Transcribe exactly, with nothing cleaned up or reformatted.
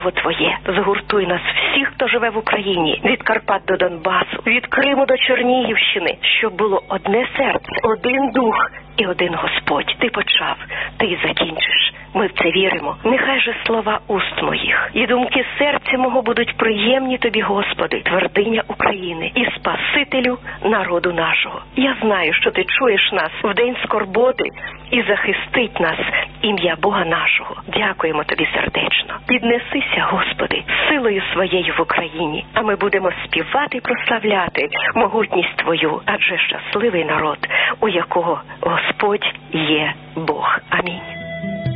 Твоє, згуртуй нас всіх, хто живе в Україні, від Карпат до Донбасу, від Криму до Чернігівщини, щоб було одне серце, один дух і один Господь. Ти почав, ти й закінчиш. Ми в це віримо. Нехай же слова уст моїх і думки серця мого будуть приємні Тобі, Господи, твердиня України і Спасителю народу нашого. Я знаю, що Ти чуєш нас в день скорботи і захистить нас ім'я Бога нашого. Дякуємо Тобі сердечно. Піднесися, Господи, силою Своєю в Україні, а ми будемо співати і прославляти могутність Твою, адже щасливий народ, у якого Господь є Бог. Амінь.